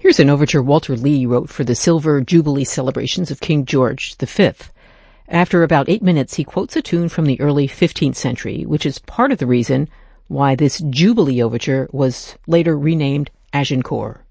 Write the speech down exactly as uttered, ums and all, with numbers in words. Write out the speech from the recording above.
Here's an overture Walter Lee wrote for the Silver Jubilee celebrations of King George the Fifth. After about eight minutes, he quotes a tune from the early fifteenth century, which is part of the reason why this Jubilee overture was later renamed Agincourt.